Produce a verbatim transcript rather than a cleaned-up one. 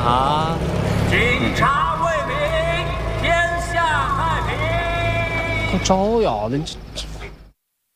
啊！ 警察为民，天下太平。 好招摇的，你这。